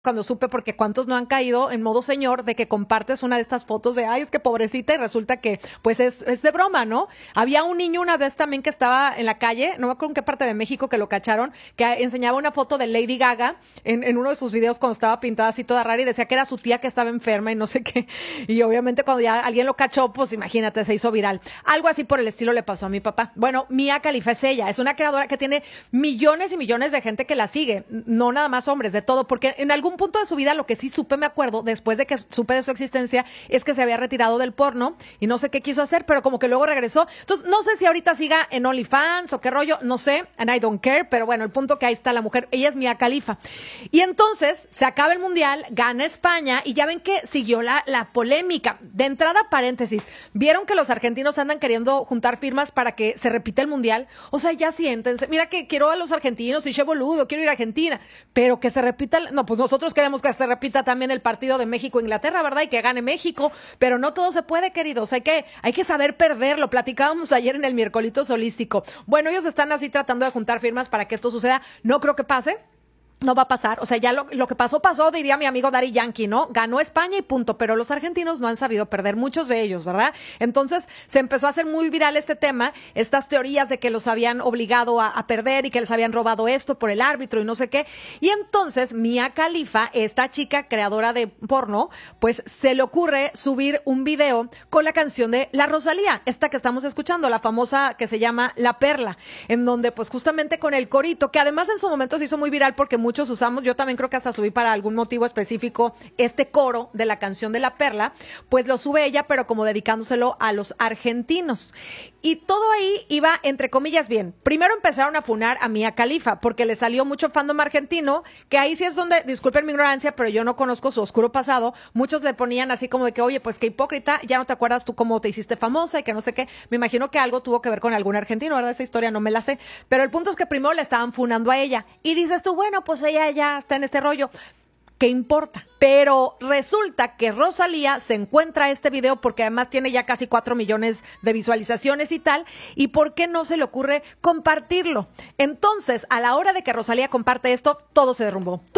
cuando supe, porque cuántos no han caído en modo señor de que compartes una de estas fotos de, ay, es que pobrecita, y resulta que pues es de broma, ¿no? Había un niño una vez también que estaba en la calle, no me acuerdo en qué parte de México, que lo cacharon, que enseñaba una foto de Lady Gaga en uno de sus videos cuando estaba pintada así toda rara y decía que era su tía que estaba enferma y no sé qué. Y obviamente cuando ya alguien lo cachó, pues imagínate, se hizo viral. Algo así por el estilo le pasó a mi papá. Bueno, Mia Khalifa es ella, es una creadora que tiene millones y millones de gente que la sigue, no nada más hombres, de todo, porque en algún punto de su vida lo que sí supe, me acuerdo, después de que supe de su existencia, es que se había retirado del porno y no sé qué quiso hacer, pero como que luego regresó. Entonces, no sé si ahorita siga en OnlyFans o qué rollo, no sé, and I don't care, pero bueno, el punto que ahí está la mujer, ella es Mia Khalifa. Y entonces, se acaba el mundial, gana España y ya ven que siguió la polémica. De entrada, paréntesis, ¿vieron que los argentinos andan queriendo juntar firmas para que se repita el mundial? O sea, ya siéntense, mira que quiero a los argentinos y che boludo, quiero ir a Argentina, pero que se repita, no, pues nosotros queremos que se repita también el partido de México-Inglaterra, ¿verdad? Y que gane México, pero no todo se puede, queridos, hay que saber perder, lo platicábamos ayer en el miércolito holístico. Bueno, ellos están así tratando de juntar firmas para que esto suceda, no creo que pase. No va a pasar, o sea, ya lo que pasó, diría mi amigo Daddy Yankee, ¿no? Ganó España y punto, pero los argentinos no han sabido perder, muchos de ellos, ¿verdad? Entonces, se empezó a hacer muy viral este tema, estas teorías de que los habían obligado a perder y que les habían robado esto por el árbitro y no sé qué. Y entonces, Mia Khalifa, esta chica creadora de porno, pues se le ocurre subir un video con la canción de La Rosalía, esta que estamos escuchando, la famosa que se llama La Perla, en donde pues justamente con el corito, que además en su momento se hizo muy viral porque muchos usamos, yo también creo que hasta subí para algún motivo específico este coro de la canción de La Perla, pues lo sube ella, pero como dedicándoselo a los argentinos. Y todo ahí iba, entre comillas, bien. Primero empezaron a funar a Mia Khalifa, porque le salió mucho fandom argentino, que ahí sí es donde, disculpen mi ignorancia, pero yo no conozco su oscuro pasado. Muchos le ponían así como de que, oye, pues qué hipócrita, ya no te acuerdas tú cómo te hiciste famosa y que no sé qué. Me imagino que algo tuvo que ver con algún argentino, ¿verdad? Esa historia no me la sé. Pero el punto es que primero le estaban funando a ella. Y dices tú, bueno, pues ella ya está en este rollo. ¿Qué importa? Pero resulta que Rosalía se encuentra este video porque además tiene ya casi 4 millones de visualizaciones y tal, y ¿por qué no se le ocurre compartirlo? Entonces, a la hora de que Rosalía comparte esto, todo se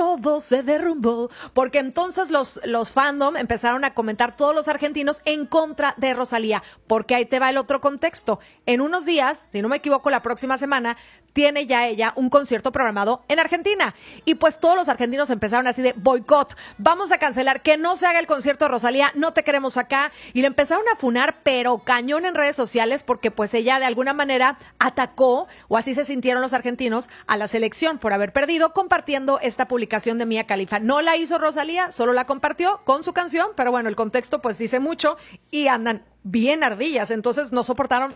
derrumbó, porque entonces los fandom empezaron a comentar todos los argentinos en contra de Rosalía, porque ahí te va el otro contexto. En unos días, si no me equivoco, la próxima semana, tiene ya ella un concierto programado en Argentina. Y pues todos los argentinos empezaron así de boicot. Vamos a cancelar, que no se haga el concierto de Rosalía, no te queremos acá. Y le empezaron a funar, pero cañón en redes sociales, porque pues ella de alguna manera atacó, o así se sintieron los argentinos, a la selección por haber perdido, compartiendo esta publicación de Mia Khalifa. No la hizo Rosalía, solo la compartió con su canción, pero bueno, el contexto pues dice mucho y andan bien ardillas, entonces no soportaron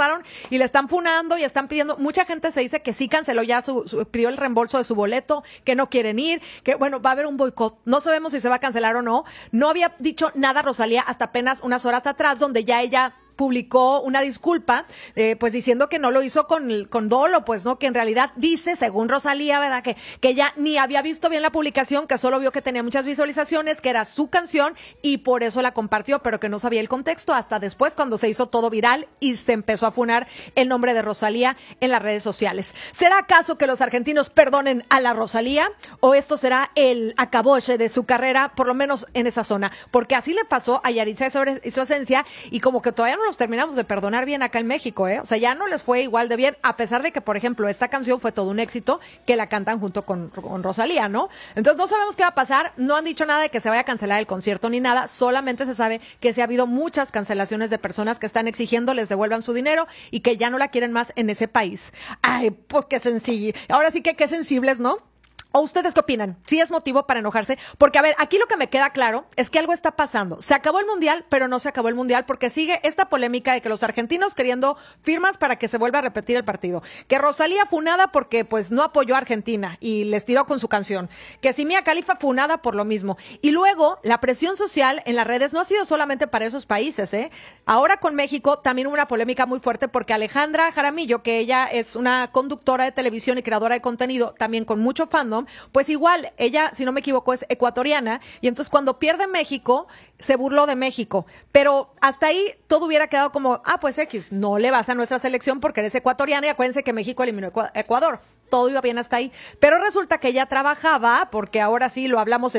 y le están funando y están pidiendo, mucha gente se dice que sí canceló ya pidió el reembolso de su boleto, que no quieren ir, que bueno, va a haber un boicot, no sabemos si se va a cancelar o no. No había dicho nada Rosalía hasta apenas unas horas atrás, donde ya ella publicó una disculpa, pues diciendo que no lo hizo con dolo, pues no, que en realidad dice, según Rosalía, ¿verdad? Que ella ni había visto bien la publicación, que solo vio que tenía muchas visualizaciones, que era su canción y por eso la compartió, pero que no sabía el contexto hasta después cuando se hizo todo viral y se empezó a funar el nombre de Rosalía en las redes sociales. ¿Será acaso que los argentinos perdonen a la Rosalía o esto será el acaboche de su carrera, por lo menos en esa zona? Porque así le pasó a Yaritza y su esencia y como que todavía no los terminamos de perdonar bien acá en México, ¿eh? O sea, ya no les fue igual de bien, a pesar de que, por ejemplo, esta canción fue todo un éxito, que la cantan junto con Rosalía, ¿no? Entonces no sabemos qué va a pasar, no han dicho nada de que se vaya a cancelar el concierto ni nada, solamente se sabe que sí ha habido muchas cancelaciones de personas que están exigiendo les devuelvan su dinero y que ya no la quieren más en ese país. Ay, pues qué sencillo. Ahora sí que qué sensibles, ¿no? ¿O ustedes qué opinan? ¿Sí es motivo para enojarse? Porque, a ver, aquí lo que me queda claro es que algo está pasando. Se acabó el Mundial, pero no se acabó el Mundial porque sigue esta polémica de que los argentinos queriendo firmas para que se vuelva a repetir el partido. Que Rosalía funada porque, pues, no apoyó a Argentina y les tiró con su canción. Que si Mia Khalifa funada por lo mismo. Y luego, la presión social en las redes no ha sido solamente para esos países, ¿eh? Ahora con México también hubo una polémica muy fuerte porque Alejandra Jaramillo, que ella es una conductora de televisión y creadora de contenido, también con mucho fandom, Sheinbaum, pues igual, ella, si no me equivoco, es ecuatoriana, y entonces cuando pierde México, se burló de México. Pero hasta ahí todo hubiera quedado como, pues X, no le vas a nuestra selección porque eres ecuatoriana, y acuérdense que México eliminó a Ecuador. Todo iba bien hasta ahí. Pero resulta que ella trabajaba, porque ahora sí lo hablamos